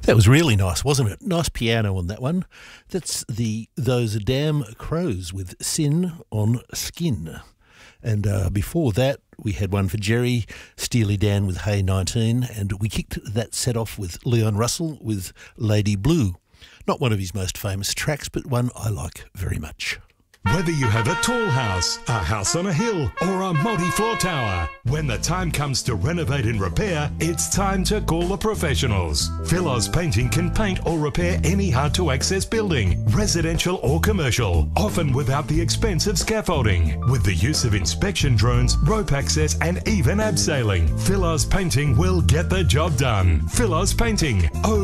That was really nice, wasn't it? Nice piano on that one. That's Those Damn Crows with Sin on Skin. And before that, we had one for Jerry, Steely Dan with Hey 19, and we kicked that set off with Leon Russell with Lady Blue. Not one of his most famous tracks, but one I like very much. Whether you have a tall house, a house on a hill, or a multi-floor tower, when the time comes to renovate and repair, it's time to call the professionals. Philos Painting can paint or repair any hard-to-access building, residential or commercial, often without the expense of scaffolding. With the use of inspection drones, rope access, and even abseiling, Philos Painting will get the job done. Philos Painting,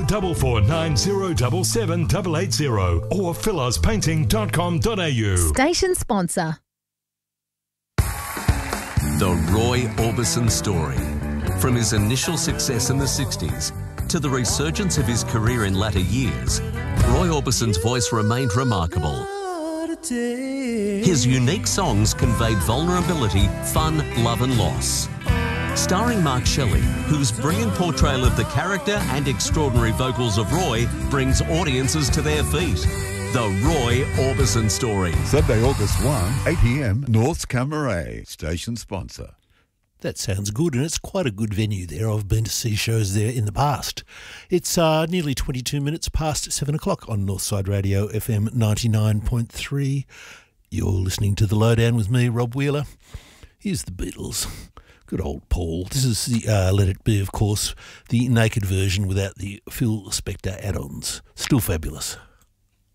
0449 077 or philospainting.com.au. Station sponsor. The Roy Orbison story. From his initial success in the 60s to the resurgence of his career in latter years, Roy Orbison's voice remained remarkable. His unique songs conveyed vulnerability, fun, love and loss. Starring Mark Shelley, whose brilliant portrayal of the character and extraordinary vocals of Roy brings audiences to their feet. The Roy Orbison story. Sunday, August 1, 8 p.m, North's Camaret. Station sponsor. That sounds good, and it's quite a good venue there. I've been to see shows there in the past. It's nearly 22 minutes past 7 o'clock on Northside Radio FM 99.3. You're listening to The Lowdown with me, Rob Wheeler. Here's the Beatles. Good old Paul. This is the Let It Be, of course, the naked version without the Phil Spector add-ons. Still fabulous.